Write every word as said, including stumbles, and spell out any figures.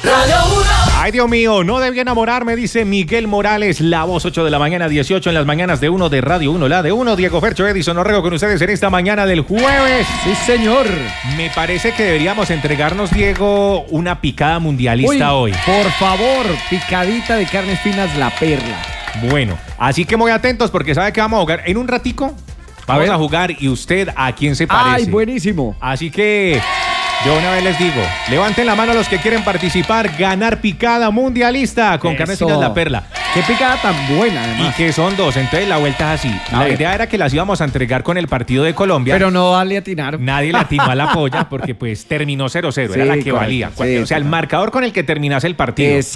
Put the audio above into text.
Radio uno. Ay, Dios mío, no debí enamorarme, dice Miguel Morales, la voz ocho de la mañana, dieciocho en las mañanas de uno de Radio uno, la de uno, Diego Fercho, Edison Orrego con ustedes en esta mañana del jueves. Sí, señor. Me parece que deberíamos entregarnos, Diego, una picada mundialista Uy, hoy. Por favor, picadita de carnes finas La Perla. Bueno, así que muy atentos porque ¿sabe qué vamos a jugar? En un ratico vamos ver. a jugar y usted a quién se parece. Ay, buenísimo. Así que yo una vez les digo, levanten la mano los que quieren participar, ganar picada mundialista con carnes Eso. finas La Perla. Qué picada tan buena, Y además. que son dos, entonces la vuelta es así. A La ver. idea era que las íbamos a entregar con el partido de Colombia. Pero no vale atinar. Nadie le atinó a la polla porque pues terminó cero cero, era Sí, la que correcto. valía. Sí, o sea, el correcto. marcador con el que terminase el partido. Exacto.